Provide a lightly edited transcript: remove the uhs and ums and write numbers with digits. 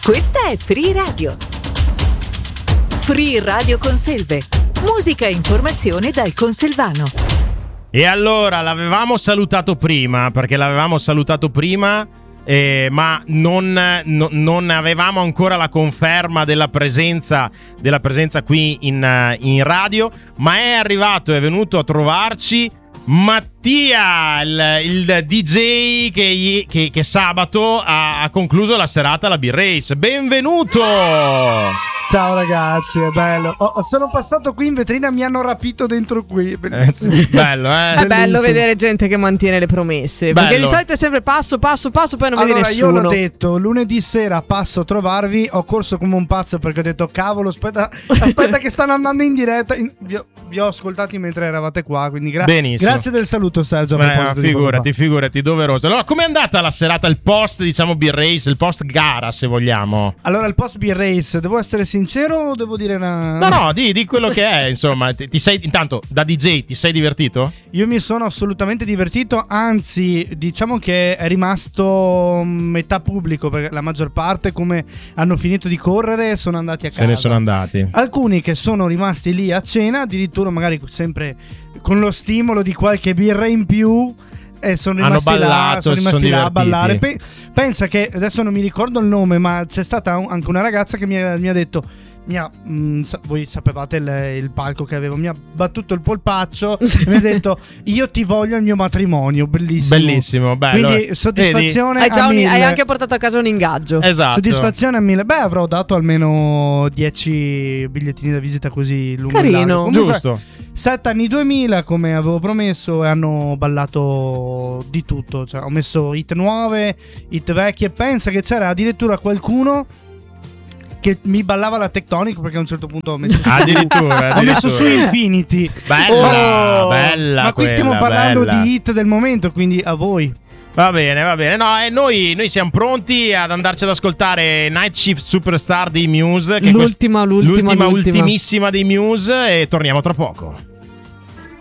Questa è Free Radio. Free Radio Conselve. Musica e informazione dal conselvano. E allora l'avevamo salutato prima, ma non avevamo ancora la conferma della presenza qui in radio, ma è venuto a trovarci Mattia, il DJ che sabato ha concluso la serata alla Beer Race. Benvenuto! Ciao ragazzi, è bello. Sono passato qui in vetrina, mi hanno rapito dentro qui. Bellissimo. Bello, È bello vedere gente che mantiene le promesse. Bello. Perché di solito è sempre passo, poi non vedi nessuno. Io l'ho detto, lunedì sera passo a trovarvi, ho corso come un pazzo perché ho detto cavolo, aspetta che stanno andando in diretta. Vi ho ascoltati mentre eravate qua, quindi grazie del saluto Sergio. Figurati, doveroso. Allora, com'è andata la serata, il post, Beer Race, il post gara, se vogliamo? Allora, il post Beer Race, devo essere sincero o devo dire una... No, di quello che è, insomma. Intanto, da DJ, ti sei divertito? Io mi sono assolutamente divertito, anzi, diciamo che è rimasto metà pubblico, perché la maggior parte, come hanno finito di correre, sono andati a casa. Se ne sono andati. Alcuni che sono rimasti lì a cena, addirittura magari sempre con lo stimolo di qualche birra in più, e sono rimasti là a ballare. Pensa che adesso non mi ricordo il nome, ma c'è stata anche una ragazza che mi ha detto, voi sapevate il palco che avevo, mi ha battuto il polpaccio e mi ha detto io ti voglio al mio matrimonio. Bellissimo, bello. Quindi soddisfazione hai anche portato a casa un ingaggio. Esatto. Soddisfazione a 1000. Avrò dato almeno 10 bigliettini da visita così lungo. Carino. Giusto. 7 anni 2000 come avevo promesso, e hanno ballato di tutto, cioè ho messo hit nuove, hit vecchie. Pensa che c'era addirittura qualcuno che mi ballava la Tectonic, perché a un certo punto ho messo addirittura. Ho messo su Infinity. Bella. Ma qui stiamo parlando di hit del momento, quindi a voi. Va bene. No, noi siamo pronti ad andarci ad ascoltare Night Shift Superstar dei Muse, che l'ultimissima dei Muse, e torniamo tra poco.